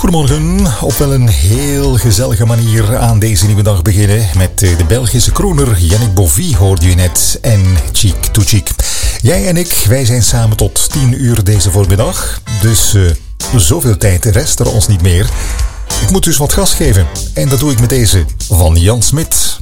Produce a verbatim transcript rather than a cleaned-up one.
Goedemorgen, op wel een heel gezellige manier aan deze nieuwe dag beginnen. Met de Belgische crooner Yannick Bovie hoorde je net en Cheek to Cheek. Jij en ik, wij zijn samen tot tien uur deze voormiddag. Dus uh, zoveel tijd rest er ons niet meer. Ik moet dus wat gas geven en dat doe ik met deze van Jan Smit.